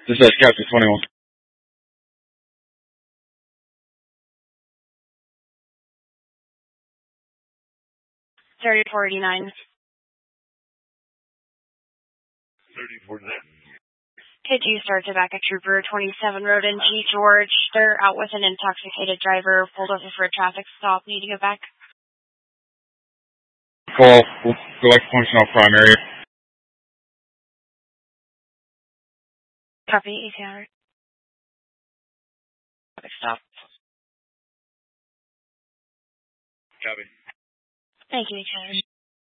This is Captain 21. 3049. 3049. Could you start to back a trooper 27 Road in G. George? They're out with an intoxicated driver, pulled over for a traffic stop. Need to go back. Call. Select functional primary. Copy, ACR. Traffic stop. Copy. Thank you, ACR.